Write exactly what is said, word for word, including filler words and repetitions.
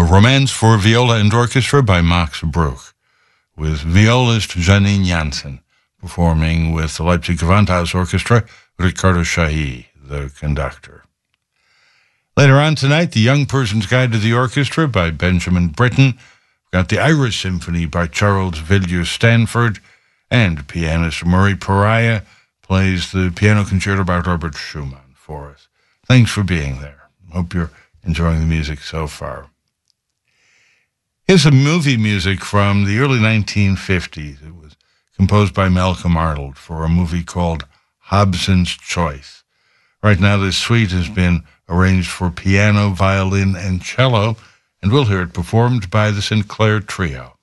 Romance for Viola and Orchestra by Max Bruch, with violist Janine Jansen performing with the Leipzig Gewandhaus Orchestra, Ricardo Chailly, the conductor. Later on tonight, The Young Person's Guide to the Orchestra by Benjamin Britten. We've got the Irish Symphony by Charles Villiers Stanford, and pianist Murray Pariah plays the piano concerto by Robert Schumann for us. Thanks for being there. Hope you're enjoying the music so far. Here's some movie music from the early nineteen fifties. It was composed by Malcolm Arnold for a movie called Hobson's Choice. Right now, this suite has been arranged for piano, violin, and cello, and we'll hear it performed by the Sinclair Trio.